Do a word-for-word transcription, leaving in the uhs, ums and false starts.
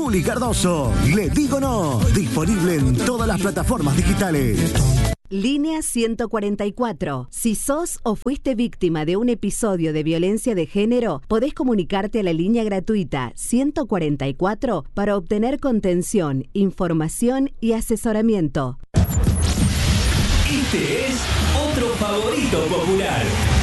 Juli Cardoso. Le digo no. Disponible en todas las plataformas digitales. Línea ciento cuarenta y cuatro. Si sos o fuiste víctima de un episodio de violencia de género, podés comunicarte a la línea gratuita ciento cuarenta y cuatro para obtener contención, información y asesoramiento. Este es otro favorito popular.